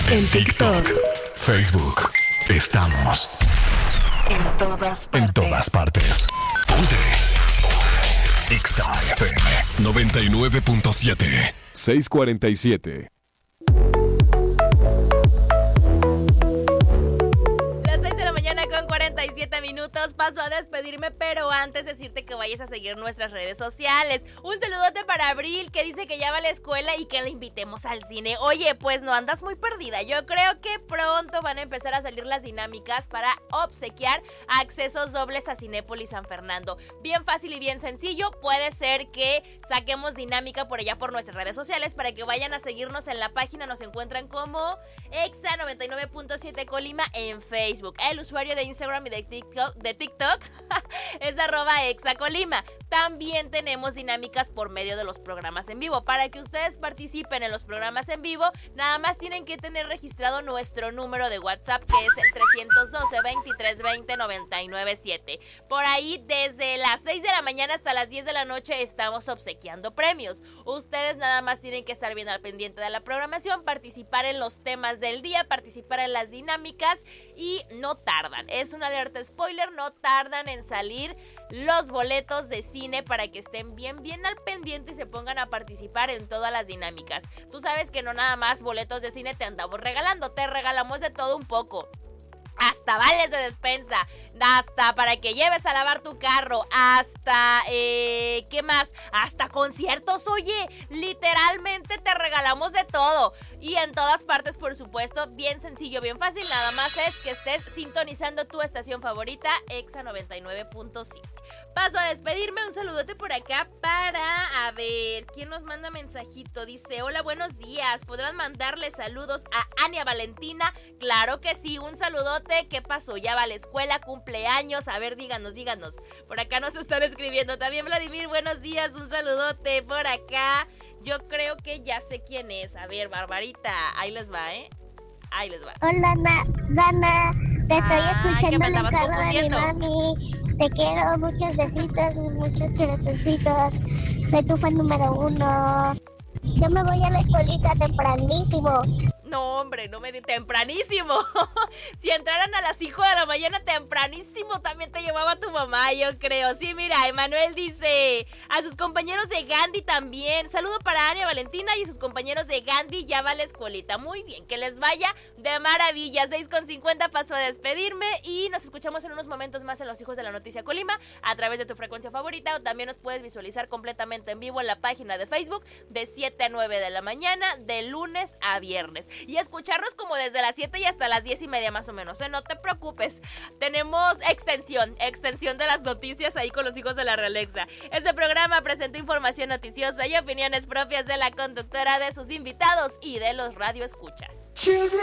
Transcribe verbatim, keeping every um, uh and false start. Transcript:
En TikTok, Facebook. Estamos en todas partes. en todas partes. Ponte Exa F M noventa y nueve punto siete. seis cuarenta y siete. Con cuarenta y siete minutos paso a despedirme, pero antes decirte que vayas a seguir nuestras redes sociales. Un saludote para Abril, que dice que ya va a la escuela y que la invitemos al cine. Oye, pues no andas muy perdida. Yo creo que pronto van a empezar a salir las dinámicas para obsequiar accesos dobles a Cinépolis San Fernando. Bien fácil y bien sencillo. Puede ser que saquemos dinámica por allá por nuestras redes sociales para que vayan a seguirnos en la página. Nos encuentran como Exa noventa y nueve punto siete Colima en Facebook. El usuario de Instagram y de TikTok, de TikTok es arroba exacolima. También tenemos dinámicas por medio de los programas en vivo. Para que ustedes participen en los programas en vivo, nada más tienen que tener registrado nuestro número de WhatsApp, que es el trescientos doce, veintitrés veinte, noventa y nueve siete. Por ahí desde las seis de la mañana hasta las diez de la noche estamos obsequiando premios. Ustedes nada más tienen que estar bien al pendiente de la programación, participar en los temas del día, participar en las dinámicas y no tardan. Es una alerta spoiler, no tardan en salir los boletos de cine para que estén bien, bien al pendiente y se pongan a participar en todas las dinámicas. Tú sabes que no nada más boletos de cine te andamos regalando, te regalamos de todo un poco. Hasta vales de despensa, hasta para que lleves a lavar tu carro, hasta, eh, ¿qué más? Hasta conciertos, oye, literalmente te regalamos de todo. Y en todas partes, por supuesto, bien sencillo, bien fácil, nada más es que estés sintonizando tu estación favorita, Exa noventa y nueve punto siete. Paso a despedirme, un saludote por acá para, a ver, ¿quién nos manda mensajito? Dice, hola, buenos días, ¿podrán mandarle saludos a Ania Valentina? Claro que sí, un saludote. ¿Qué pasó? Ya va a la escuela, cumpleaños. A ver, díganos, díganos. Por acá nos están escribiendo. También Vladimir, buenos días. Un saludote por acá. Yo creo que ya sé quién es. A ver, Barbarita, ahí les va, ¿eh? Ahí les va. Hola, Na- Dana. Te estoy Ah, escuchando que me en el andabas carro de mi confundiendo. mami. Te quiero, muchos besitos, muchos corazoncitos. Soy tu fan número uno. Yo me voy a la escuelita tempranísimo. No, hombre, no me di tempranísimo. Si entraran a las cinco de la mañana tempranísimo, también te llevaba tu mamá, yo creo. Sí, mira, Emanuel dice, a sus compañeros de Gandhi también. Saludo para Ania Valentina y sus compañeros de Gandhi, ya va a la escuelita. Muy bien, que les vaya de maravilla. seis con cincuenta paso a despedirme y nos escuchamos en unos momentos más en Los Hijos de la Noticia Colima a través de tu frecuencia favorita, o también nos puedes visualizar completamente en vivo en la página de Facebook de siete a nueve de la mañana, de lunes a viernes. Y escucharnos como desde las siete y hasta las diez y media más o menos, ¿eh? No te preocupes. Tenemos extensión, extensión de las noticias ahí con Los Hijos de la Realexa. Este programa presenta información noticiosa y opiniones propias de la conductora, de sus invitados y de los radioescuchas.